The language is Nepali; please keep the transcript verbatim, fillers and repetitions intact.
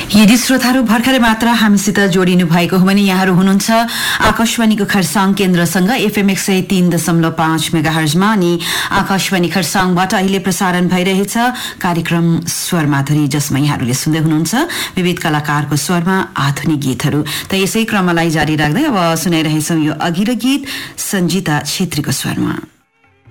यदि श्रोताहरू भर्खरै मात्र हामीसित जोडिनु भएको हो भने यहाँहरू हुनुहुन्छ आकाशवाणीको खरसाङ केन्द्रसँग एफएम एक सय तीन दशमलव पाँच मेगाहर्जमा अनि आकाशवाणी खरसाङबाट अहिले प्रसारण भइरहेछ कार्यक्रम स्वर माधुरी, जसमा यहाँहरूले सुन्दै हुनुहुन्छ विविध कलाकारको स्वरमा आधुनिक गीतहरू। त यसै क्रमलाई जारी राख्दै अब सुनाइरहेछौं यो अघिल्लो गीत सञ्जिता छेत्रीको स्वरमा।